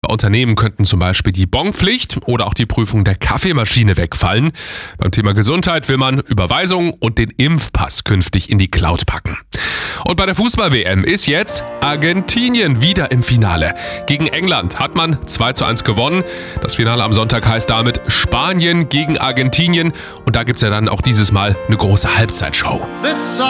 Unternehmen könnten zum Beispiel die Bonpflicht oder auch die Prüfung der Kaffeemaschine wegfallen. Beim Thema Gesundheit will man Überweisungen und den Impfpass künftig in die Cloud packen. Und bei der Fußball-WM ist jetzt Argentinien wieder im Finale. Gegen England hat man 2:1 gewonnen. Das Finale am Sonntag heißt damit Spanien gegen Argentinien. Und da gibt's ja dann auch dieses Mal eine große Halbzeitshow. This song